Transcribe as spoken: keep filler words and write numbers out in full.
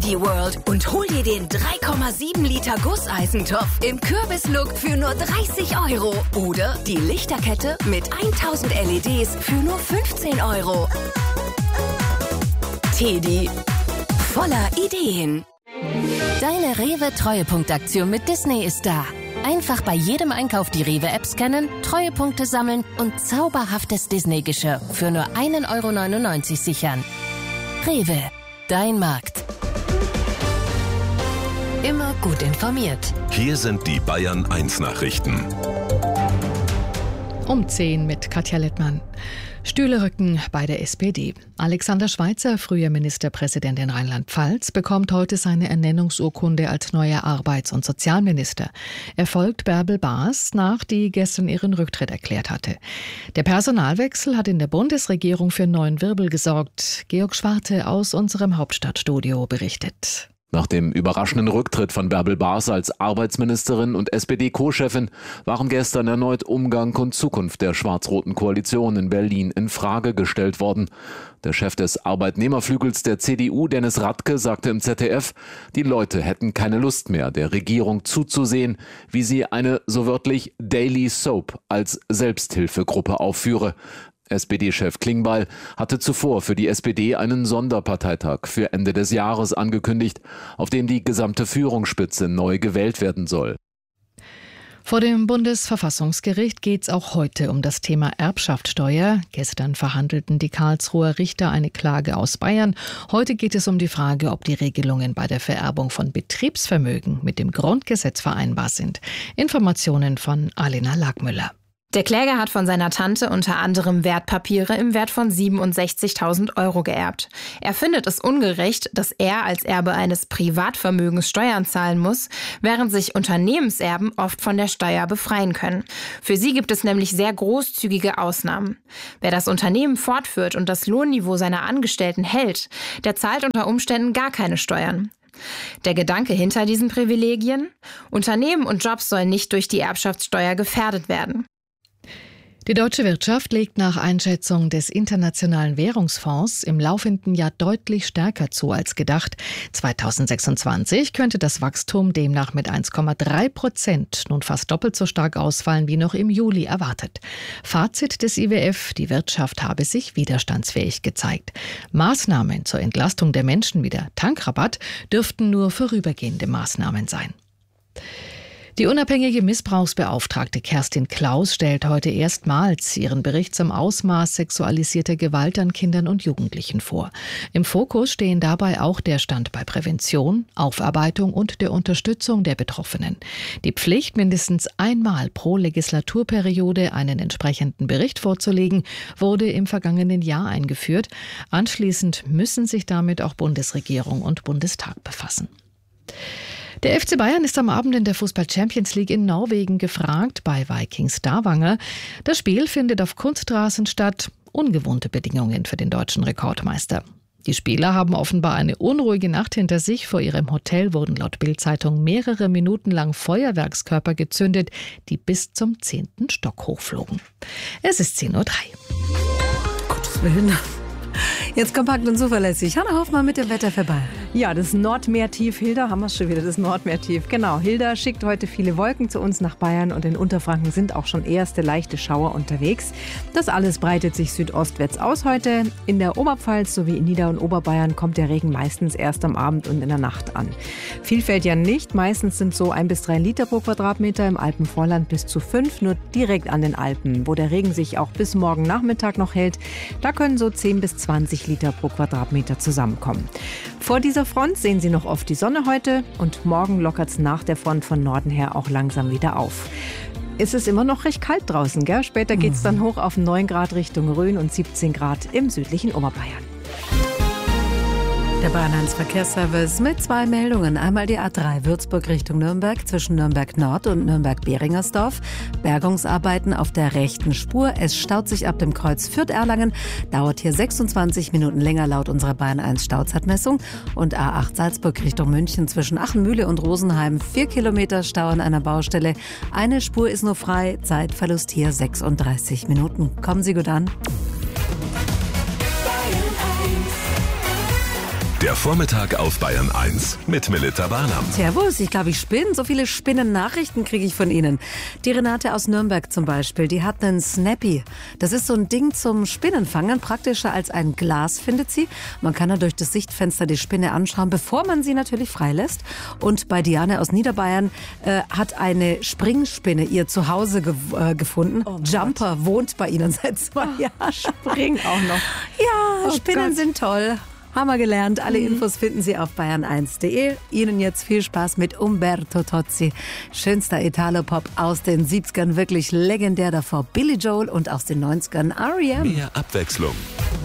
Veggie World und hol dir den drei Komma sieben Liter Gusseisentopf im Kürbislook für nur dreißig Euro. Oder die Lichterkette mit tausend L E Ds für nur fünfzehn Euro. Teddy, voller Ideen. Deine Rewe-Treuepunktaktion mit Disney ist da. Einfach bei jedem Einkauf die Rewe-App scannen, Treuepunkte sammeln und zauberhaftes Disney-Geschirr für nur ein Euro neunundneunzig sichern. Rewe, dein Markt. Immer gut informiert. Hier sind die Bayern eins Nachrichten. Um zehn mit Katja Littmann. Stühlerücken bei der S P D. Alexander Schweitzer, früher Ministerpräsident in Rheinland-Pfalz, bekommt heute seine Ernennungsurkunde als neuer Arbeits- und Sozialminister. Er folgt Bärbel Baas nach, die gestern ihren Rücktritt erklärt hatte. Der Personalwechsel hat in der Bundesregierung für neuen Wirbel gesorgt. Georg Schwarte aus unserem Hauptstadtstudio berichtet. Nach dem überraschenden Rücktritt von Bärbel Baas als Arbeitsministerin und S P D-Co-Chefin waren gestern erneut Umgang und Zukunft der schwarz-roten Koalition in Berlin in Frage gestellt worden. Der Chef des Arbeitnehmerflügels der C D U, Dennis Radke, sagte im Z D F, die Leute hätten keine Lust mehr, der Regierung zuzusehen, wie sie eine, so wörtlich, Daily Soap als Selbsthilfegruppe aufführe. S P D-Chef Klingbeil hatte zuvor für die S P D einen Sonderparteitag für Ende des Jahres angekündigt, auf dem die gesamte Führungsspitze neu gewählt werden soll. Vor dem Bundesverfassungsgericht geht es auch heute um das Thema Erbschaftssteuer. Gestern verhandelten die Karlsruher Richter eine Klage aus Bayern. Heute geht es um die Frage, ob die Regelungen bei der Vererbung von Betriebsvermögen mit dem Grundgesetz vereinbar sind. Informationen von Alena Lagmüller. Der Kläger hat von seiner Tante unter anderem Wertpapiere im Wert von siebenundsechzigtausend Euro geerbt. Er findet es ungerecht, dass er als Erbe eines Privatvermögens Steuern zahlen muss, während sich Unternehmenserben oft von der Steuer befreien können. Für sie gibt es nämlich sehr großzügige Ausnahmen. Wer das Unternehmen fortführt und das Lohnniveau seiner Angestellten hält, der zahlt unter Umständen gar keine Steuern. Der Gedanke hinter diesen Privilegien? Unternehmen und Jobs sollen nicht durch die Erbschaftssteuer gefährdet werden. Die deutsche Wirtschaft legt nach Einschätzung des Internationalen Währungsfonds im laufenden Jahr deutlich stärker zu als gedacht. zweitausendsechsundzwanzig könnte das Wachstum demnach mit eins Komma drei Prozent nun fast doppelt so stark ausfallen wie noch im Juli erwartet. Fazit des I W F: Die Wirtschaft habe sich widerstandsfähig gezeigt. Maßnahmen zur Entlastung der Menschen wie der Tankrabatt dürften nur vorübergehende Maßnahmen sein. Die unabhängige Missbrauchsbeauftragte Kerstin Klaus stellt heute erstmals ihren Bericht zum Ausmaß sexualisierter Gewalt an Kindern und Jugendlichen vor. Im Fokus stehen dabei auch der Stand bei Prävention, Aufarbeitung und der Unterstützung der Betroffenen. Die Pflicht, mindestens einmal pro Legislaturperiode einen entsprechenden Bericht vorzulegen, wurde im vergangenen Jahr eingeführt. Anschließend müssen sich damit auch Bundesregierung und Bundestag befassen. Der F C Bayern ist am Abend in der Fußball-Champions League in Norwegen gefragt bei Viking Stavanger. Das Spiel findet auf Kunststraßen statt. Ungewohnte Bedingungen für den deutschen Rekordmeister. Die Spieler haben offenbar eine unruhige Nacht hinter sich. Vor ihrem Hotel wurden laut Bild-Zeitung mehrere Minuten lang Feuerwerkskörper gezündet, die bis zum zehnten Stock hochflogen. Es ist zehn Uhr drei. Gottes Willen. Jetzt kompakt und zuverlässig. Hanna Hoffmann mit dem Wetter vorbei. Ja, das Nordmeertief Hilda, haben wir schon wieder, das Nordmeertief. Genau, Hilda schickt heute viele Wolken zu uns nach Bayern und in Unterfranken sind auch schon erste leichte Schauer unterwegs. Das alles breitet sich südostwärts aus heute. In der Oberpfalz sowie in Nieder- und Oberbayern kommt der Regen meistens erst am Abend und in der Nacht an. Viel fällt ja nicht, meistens sind so ein bis drei Liter pro Quadratmeter, im Alpenvorland bis zu fünf, nur direkt an den Alpen, wo der Regen sich auch bis morgen Nachmittag noch hält. Da können so zehn bis zwanzig Liter pro Quadratmeter zusammenkommen. Vor dieser Front sehen Sie noch oft die Sonne heute und morgen lockert es nach der Front von Norden her auch langsam wieder auf. Es ist immer noch recht kalt draußen, gell? Später geht es dann hoch auf neun Grad Richtung Rhön und siebzehn Grad im südlichen Oberbayern. Der Bayern eins Verkehrsservice mit zwei Meldungen. Einmal die A drei Würzburg Richtung Nürnberg zwischen Nürnberg Nord und Nürnberg-Behringersdorf. Bergungsarbeiten auf der rechten Spur. Es staut sich ab dem Kreuz Fürth-Erlangen. Dauert hier sechsundzwanzig Minuten länger laut unserer Bayern eins Stauzeitmessung. Und A acht Salzburg Richtung München zwischen Achenmühle und Rosenheim. Vier Kilometer Stau an einer Baustelle. Eine Spur ist nur frei. Zeitverlust hier sechsunddreißig Minuten. Kommen Sie gut an. Der Vormittag auf Bayern eins mit Melitta Barnam. Servus, ich glaube, ich spinne. So viele Spinnennachrichten kriege ich von Ihnen. Die Renate aus Nürnberg zum Beispiel, die hat einen Snappy. Das ist so ein Ding zum Spinnenfangen, praktischer als ein Glas, findet sie. Man kann ja durch das Sichtfenster die Spinne anschauen, bevor man sie natürlich freilässt. Und bei Diane aus Niederbayern äh, hat eine Springspinne ihr Zuhause ge äh, gefunden. Oh Jumper Gott. Wohnt bei ihnen seit zwei oh, Jahren. Spring auch noch. Ja, oh Spinnen Gott. sind toll. Haben wir gelernt. Alle Infos finden Sie auf bayern eins punkt de. Ihnen jetzt viel Spaß mit Umberto Tozzi. Schönster Italo-Pop aus den siebzigern, wirklich legendär davor. Billy Joel und aus den neunzigern R E M. Mehr Abwechslung,